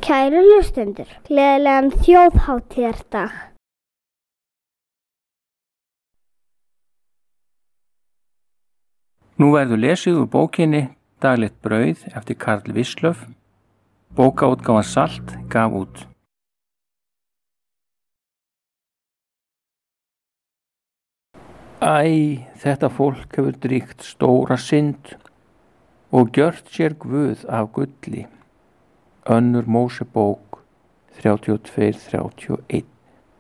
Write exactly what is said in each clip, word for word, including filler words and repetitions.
Kæru hlustendur, gleðilegan þjóðhátíðardag. Nú verður lesið úr bókinni Daglegt brauð eftir Karl Wislöff. Bókaútgáfan Salt gaf út. Æ, þetta fólk hefur dríkt stóra synd og gjört sér guð af gulli. Önnur Mósebók þrjátíu og tvö þrjátíu og eitt.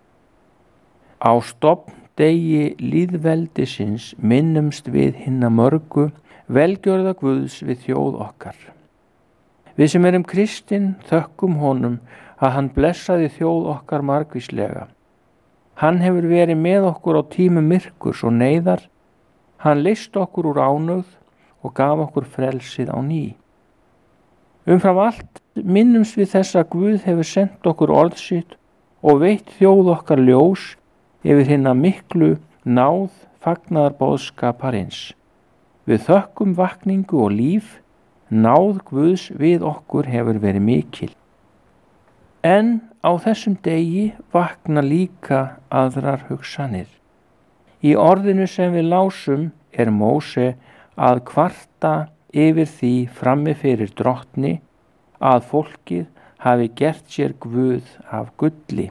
Á stofndegi lýðveldisins minnumst við hinna mörgu velgjörða Guðs við þjóð okkar. Við sem erum kristin þökkum honum að hann blessaði þjóð okkar margvíslega. Hann hefur verið með okkur á tímum myrkurs og neyðar. Hann leysti okkur úr ánauð og gaf okkur frelsið á ný. Umfram allt minnumst við þess að Guð hefur sendt okkur orð sitt og veitt þjóð okkar ljós yfir hinna miklu náð fagnaðarboðskaparins. Við þökkum vakningu og líf, náð Guðs við okkur hefur verið mikil. En á þessum degi vakna líka aðrar hugsanir. Í orðinu sem við lásum er Móse að kvarta yfir því frammi fyrir drottni að fólkið hafi gert sér guð af gulli.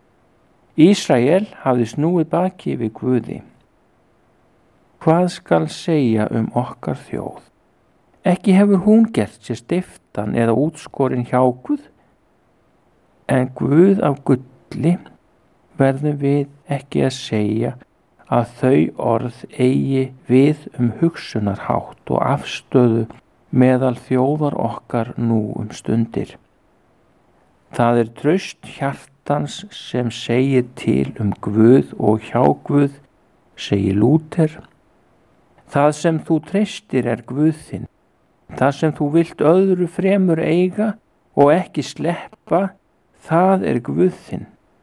Ísrael hafði snúið baki við Guði. Hvað skal segja um okkar þjóð? Ekki hefur hún gert sér stiftan eða útskorin hjá Guð, en Guð af gulli verðum við ekki að segja að þau orð eigi við um hugsunarhátt og afstöðu meðal þjóðar okkar nú um stundir. Það er traust hjartans sem segir til um Guð og hjá Guð, segir Lúther. Það sem þú treystir er Guð þinn. Það sem þú vilt öðru fremur eiga og ekki sleppa, það er Guð þinn.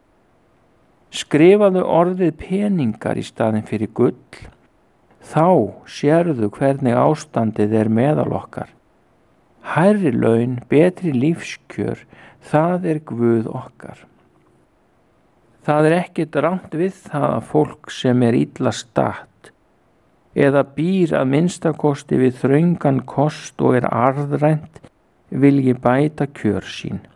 Skrifaðu orðið peningar í staðinn fyrir gull, þá sérðu hvernig ástandið er meðal okkar. Hærri laun, betri lífskjör, það er Guð okkar. Það er ekkert rangt við það að fólk sem er illa statt eða býr að minnstakosti við þröngan kost og er arðrænt vilji bæta kjör sín.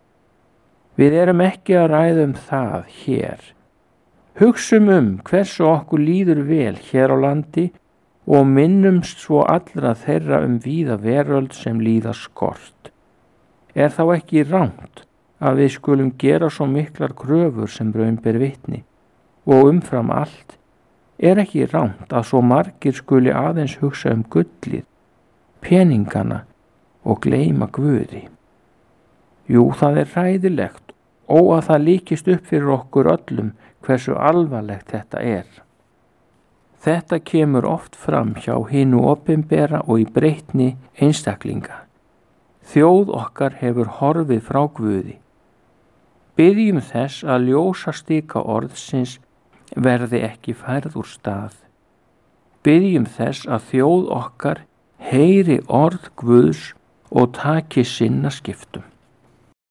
Við erum ekki að ræða um það hér. Hugsum um hversu okkur líður vel hér á landi og minnumst svo allra þeirra um víða veröld sem líða skort. Er þá ekki rangt að við skulum gera svo miklar kröfur sem raun ber vitni og umfram allt er ekki rangt að svo margir skuli aðeins hugsa um gullið, peningana og gleyma Guði. Jú, það er hræðilegt og að það líkist upp fyrir okkur öllum hversu alvarlegt þetta er. Þetta kemur oft fram hjá hinu opinbera og í breytni einstaklinga. Þjóð okkar hefur horfið frá Guði. Biðjum þess að ljósastika orðsins verði ekki færð úr stað. Biðjum þess að þjóð okkar heyri orð Guðs og taki sinna skiptum.